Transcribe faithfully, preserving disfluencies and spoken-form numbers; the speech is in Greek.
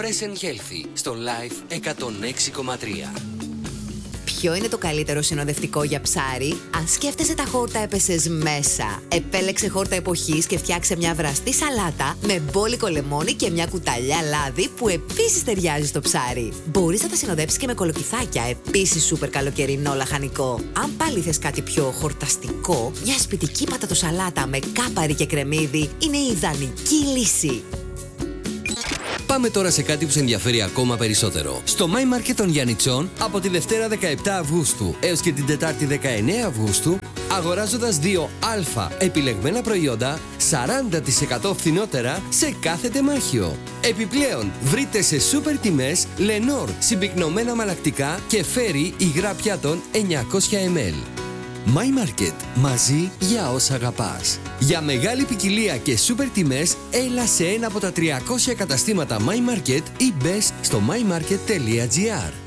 Fresh and Healthy στο Life εκατόν έξι κόμμα τρία. Ποιο είναι το καλύτερο συνοδευτικό για ψάρι? Αν σκέφτεσαι τα χόρτα έπεσες μέσα. Επέλεξε χόρτα εποχής και φτιάξε μια βραστή σαλάτα με μπόλικο λεμόνι και μια κουταλιά λάδι που επίσης ταιριάζει στο ψάρι. Μπορείς να τα συνοδέψεις και με κολοκυθάκια, επίσης σούπερ καλοκαιρινό λαχανικό. Αν πάλι θες κάτι πιο χορταστικό, μια σπιτική πατατοσαλάτα με κάπαρι και κρεμμύδι είναι η ιδανική λύση. Πάμε τώρα σε κάτι που σε ενδιαφέρει ακόμα περισσότερο. Στο My Market των Γιαννιτσών, από τη Δευτέρα δεκαεπτά Αυγούστου έως και την Τετάρτη δεκαεννέα Αυγούστου, αγοράζοντας δύο α επιλεγμένα προϊόντα, σαράντα τοις εκατό φθηνότερα σε κάθε τεμάχιο. Επιπλέον, βρείτε σε σούπερ τιμές Lenor συμπυκνωμένα μαλακτικά και Fairy υγρά πιάτων εννιακόσια μιλιλίτρα. My Market. Μαζί για όσα αγαπάς. Για μεγάλη ποικιλία και σούπερ τιμές, έλα σε ένα από τα τριακόσια καταστήματα My Market ή μπες στο my market τελεία gr.